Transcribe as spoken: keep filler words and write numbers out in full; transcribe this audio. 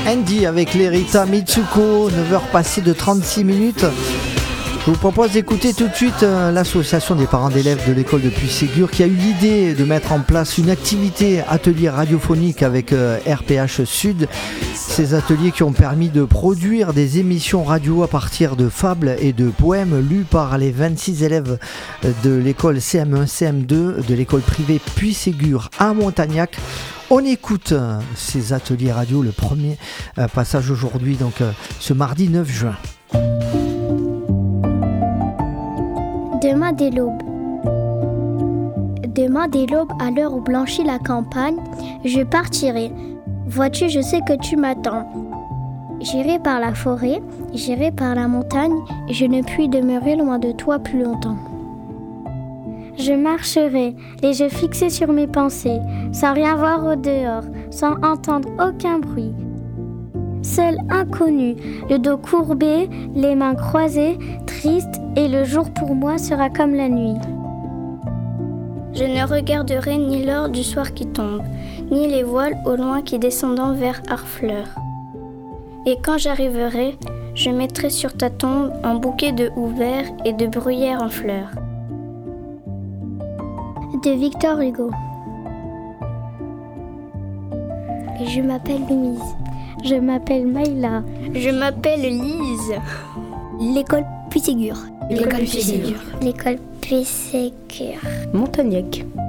Andy avec l'Erita Mitsuko, neuf heures passées de trente-six minutes. Je vous propose d'écouter tout de suite euh, l'association des parents d'élèves de l'école de Puységur qui a eu l'idée de mettre en place une activité atelier radiophonique avec euh, R P H Sud. Ces ateliers qui ont permis de produire des émissions radio à partir de fables et de poèmes lus par les vingt-six élèves de l'école C M un C M deux de l'école privée Puységur à Montagnac. On écoute euh, ces ateliers radio, le premier euh, passage aujourd'hui, donc euh, ce mardi neuf juin. Demain dès l'aube. Demain dès l'aube, à l'heure où blanchit la campagne, je partirai. Vois-tu, je sais que tu m'attends. J'irai par la forêt, j'irai par la montagne, et je ne puis demeurer loin de toi plus longtemps. Je marcherai, les yeux fixés sur mes pensées, sans rien voir au dehors, sans entendre aucun bruit. Seul inconnu, le dos courbé, les mains croisées, triste, et le jour pour moi sera comme la nuit. Je ne regarderai ni l'heure du soir qui tombe, ni les voiles au loin qui descendant vers Harfleur. Et quand j'arriverai, je mettrai sur ta tombe un bouquet de houes verts et de bruyères en fleurs. De Victor Hugo. Je m'appelle Louise. Je m'appelle Maïla. Je m'appelle Lise. L'école Puységur. L'école Puységur. L'école Puységur. Montagnac.